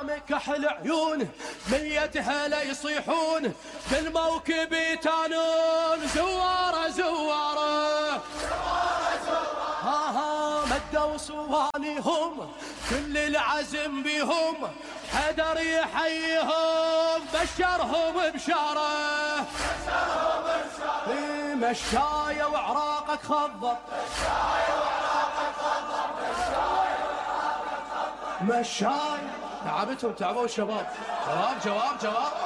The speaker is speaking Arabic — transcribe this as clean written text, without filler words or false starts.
كحل عيون 100 هلا يصيحون بالموكب يتانون زواره زواره ها مدوا صوانيهم كل العزم بيهم حدر يحييهم بشرهم بشاره مشاية وعراقك خضر مشاية تعبتهم تعبوا الشباب جواب